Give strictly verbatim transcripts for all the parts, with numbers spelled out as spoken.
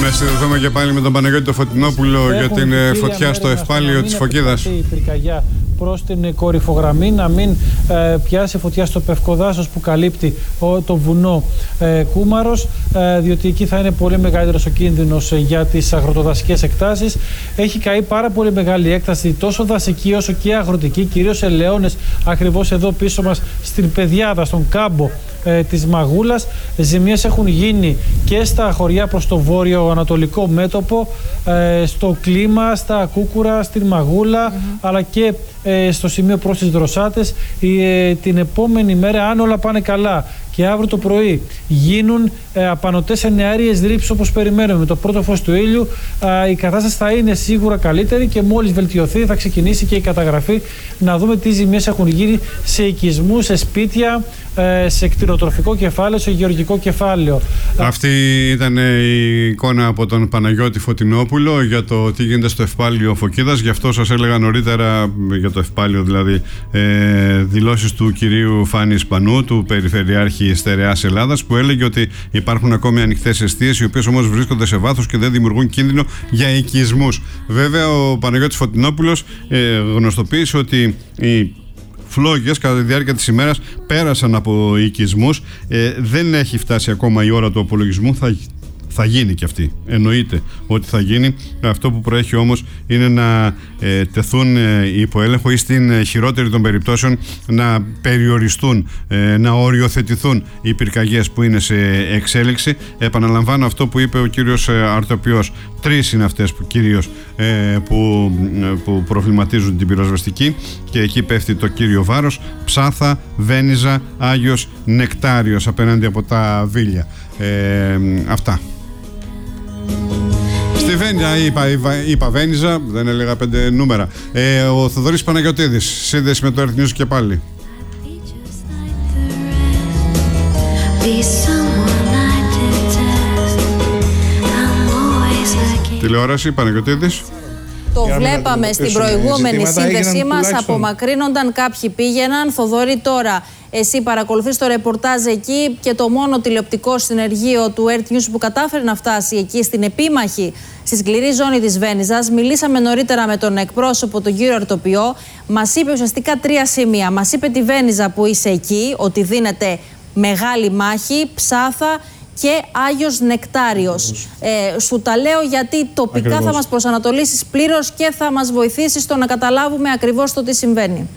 Να συνδεθούμε και πάλι με τον Παναγιώτη το Φωτεινόπουλο για την φωτιά στο Ευπάλιο της Φωκίδας. Η πυρκαγιά προς την κορυφογραμμή, να μην ε, πιάσει φωτιά στο Πευκοδάσος που καλύπτει ο, το βουνό ε, Κούμαρος, ε, διότι εκεί θα είναι πολύ μεγαλύτερος ο κίνδυνος ε, για τις αγροτοδασικές εκτάσεις. Έχει καεί πάρα πολύ μεγάλη έκταση, τόσο δασική όσο και αγροτική, κυρίως σε ελαιώνες, ακριβώς εδώ πίσω μας στην Πεδιάδα, στον κάμπο ε, της Μαγούλας. Ζημίες έχουν γίνει και στα χωριά προς το βόρειο-ανατολικό μέτωπο, ε, στο Κλίμα, στα Κούκουρα, στην Μαγούλα, mm-hmm. αλλά και ε, στο σημείο προς τις Δροσάτες. Ε, την επόμενη μέρα, αν όλα πάνε καλά και αύριο το πρωί γίνουν ε, απανωτές εννεάριες ρήψεις όπως περιμένουμε με το πρώτο φως του ήλιου, ε, η κατάσταση θα είναι σίγουρα καλύτερη και μόλις βελτιωθεί θα ξεκινήσει και η καταγραφή, να δούμε τι ζημίες έχουν γίνει σε οικισμούς, σε σπίτια, ε, σε κτηνοτροφικό κεφάλαιο, σε γεωργικό κεφάλαιο. Αυτή ήταν η εικόνα από τον Παναγιώτη Φωτεινόπουλο για το τι γίνεται στο Ευπάλιο Φωκίδας. Γι' αυτό σας έλεγα νωρίτερα για το Ευπάλιο, δηλαδή ε, δηλώσεις του κυρίου Φάνη Ισπανού, του Περιφερειάρχη Στερεάς Ελλάδας, που έλεγε ότι υπάρχουν ακόμη ανοιχτές εστίες, οι οποίες όμως βρίσκονται σε βάθος και δεν δημιουργούν κίνδυνο για οικισμούς. Βέβαια, ο Παναγιώτης Φωτεινόπουλος ε, γνωστοποίησε ότι οι φλόγες κατά τη διάρκεια της ημέρας πέρασαν από οικισμούς. Ε, δεν έχει φτάσει ακόμα η ώρα του απολογισμού. Θα, θα γίνει και αυτή. Εννοείται ότι θα γίνει. Αυτό που προέχει όμως είναι να ε, τεθούν ε, υπό έλεγχο ή στην ε, χειρότερη των περιπτώσεων να περιοριστούν, ε, να οριοθετηθούν οι πυρκαγιές που είναι σε εξέλιξη. Επαναλαμβάνω αυτό που είπε ο κύριος ε, Αρτοπιός. Τρεις είναι αυτές που κυρίως ε, που, ε, που προβληματίζουν την πυροσβεστική και εκεί πέφτει το κύριο βάρος. Ψάθα, Βένιζα, Άγιος Νεκτάριος απέναντι από τα Βίλια. Ε, αυτά. Στη Βένιζα, είπα, είπα, είπα Βένιζα, δεν έλεγα πέντε νούμερα. Ε, ο Θοδωρής Παναγιωτίδης, σύνδεση με το Earth News και πάλι. Τηλεόραση, Παναγιωτίδης. Το βλέπαμε στην προηγούμενη σύνδεσή μας, απομακρύνονταν, κάποιοι πήγαιναν. Θοδωρή, τώρα εσύ παρακολουθείς το ρεπορτάζ εκεί και το μόνο τηλεοπτικό συνεργείο του Earth News που κατάφερε να φτάσει εκεί στην επίμαχη, στη σκληρή ζώνη της Βένιζας. Μιλήσαμε νωρίτερα με τον εκπρόσωπο, τον κύριο Αρτοπιό. Μας είπε ουσιαστικά τρία σημεία. Μας είπε τη Βένιζα που είσαι εκεί, ότι δίνεται μεγάλη μάχη, Ψάθα και Άγιος Νεκτάριος. Ε, σου τα λέω γιατί τοπικά ακριβώς θα μας προσανατολίσεις πλήρως και θα μας βοηθήσεις στο να καταλάβουμε ακριβώς το τι συμβαίνει.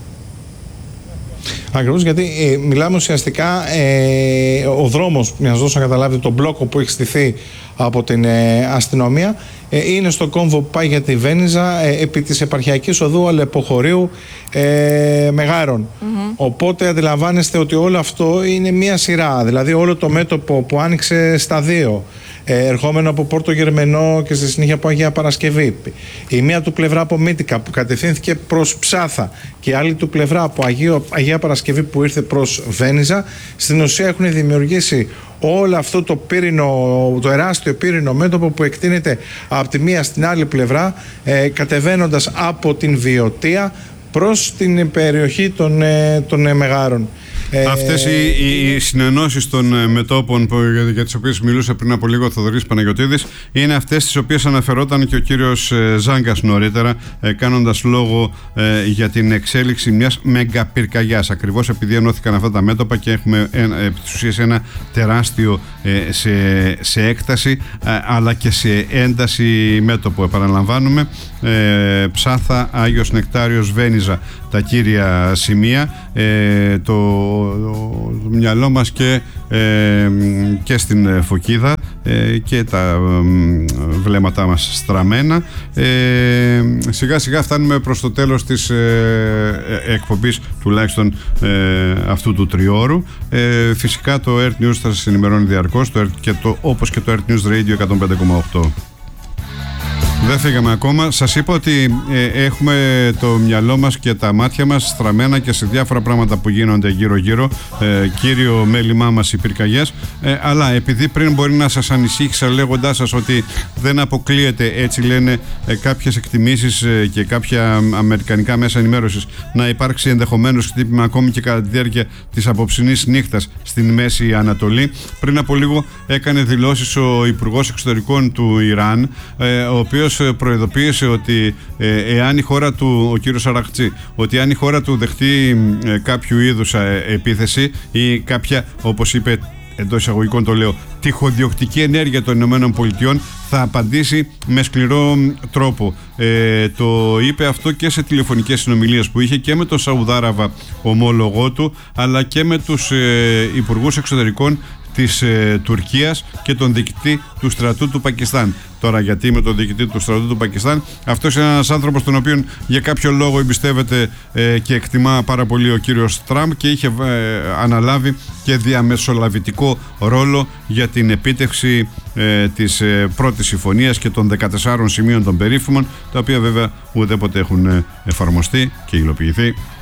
Ακριβώς, γιατί ε, μιλάμε ουσιαστικά ε, ο δρόμος, για να σας δώσω να καταλάβετε, τον μπλόκο που έχει στηθεί από την ε, αστυνομία ε, είναι στο κόμβο που πάει για τη Βένιζα ε, επί της επαρχιακής οδού Αλεποχωρίου ε, Μεγάρων. Mm-hmm. Οπότε αντιλαμβάνεστε ότι όλο αυτό είναι μία σειρά, δηλαδή όλο το μέτωπο που άνοιξε στα δύο, ε, ερχόμενο από Πόρτο Γερμενό και στη συνέχεια από Αγία Παρασκευή, η μία του πλευρά από Μύτικα που κατευθύνθηκε προς Ψάθα και η άλλη του πλευρά από Αγίο, Αγία Παρασκευή που ήρθε προς Βένιζα, στην ουσία έχουν δημιουργήσει όλο αυτό το πύρινο, το εράστιο πύρινο μέτωπο που εκτείνεται από τη μία στην άλλη πλευρά, ε, κατεβαίνοντας από την Βιωτία προς την περιοχή των, ε, των ε, Μεγάρων. Αυτές οι, οι, οι συνενώσεις των μετόπων που, για, για τις οποίες μιλούσε πριν από λίγο ο Θοδωρής Παναγιωτίδης είναι αυτές τις οποίες αναφερόταν και ο κύριος ε, Ζάγκας νωρίτερα, ε, κάνοντας λόγο ε, για την εξέλιξη μιας μεγαπυρκαγιάς, ακριβώς επειδή ενώθηκαν αυτά τα μέτωπα και έχουμε ε, ε, επί της ουσίας ένα τεράστιο ε, σε, σε έκταση ε, αλλά και σε ένταση μέτωπο. Επαναλαμβάνουμε, ε, Ψάθα, Άγιος Νεκτάριος, Βένιζα τα κύρια σημεία. ε, το το μυαλό μας και, ε, και στην Φωκίδα ε, και τα ε, βλέμματά μας στραμμένα. Ε, σιγά σιγά φτάνουμε προς το τέλος της ε, εκπομπής, τουλάχιστον ε, αυτού του τριώρου. Ε, φυσικά το Earth News θα σας ενημερώνει διαρκώς, το, και το, όπως και το Earth News Radio εκατόν πέντε κόμμα οκτώ. Δεν φύγαμε ακόμα. Σας είπα ότι ε, έχουμε το μυαλό μας και τα μάτια μας στραμμένα και σε διάφορα πράγματα που γίνονται γύρω-γύρω. Ε, κύριο μέλημά μας οι πυρκαγιές. Ε, αλλά επειδή πριν μπορεί να σας ανησύχησα λέγοντάς σας ότι δεν αποκλείεται, έτσι λένε ε, κάποιες εκτιμήσεις ε, και κάποια αμερικανικά μέσα ενημέρωσης, να υπάρξει ενδεχομένως χτύπημα ακόμη και κατά τη διάρκεια της απόψινής νύχτας στην Μέση Ανατολή. Πριν από λίγο έκανε δηλώσεις ο Υπουργός Εξωτερικών του Ιράν, ε, ο οποίος προειδοποίησε ότι ε, εάν η χώρα του, ο κύριος Αραχτζή, ότι αν η χώρα του δεχτεί ε, κάποιο είδους ε, επίθεση ή κάποια, όπως είπε, εντός εισαγωγικών το λέω, τυχοδιοκτική ενέργεια των Ηνωμένων Πολιτειών, θα απαντήσει με σκληρό τρόπο. Ε, το είπε αυτό και σε τηλεφωνικές συνομιλίες που είχε και με τον Σαουδάραβα ομόλογό του, αλλά και με τους ε, υπουργούς εξωτερικών της ε, Τουρκίας και τον διοικητή του στρατού του Πακιστάν. Τώρα, γιατί με τον διοικητή του στρατού του Πακιστάν? Αυτός είναι ένας άνθρωπος τον οποίο για κάποιο λόγο εμπιστεύεται ε, και εκτιμά πάρα πολύ ο κύριος Τραμπ και είχε ε, αναλάβει και διαμεσολαβητικό ρόλο για την επίτευξη ε, της ε, πρώτης συμφωνίας και των δεκατεσσάρων σημείων των περίφημων, τα οποία βέβαια ουδέποτε έχουν εφαρμοστεί και υλοποιηθεί.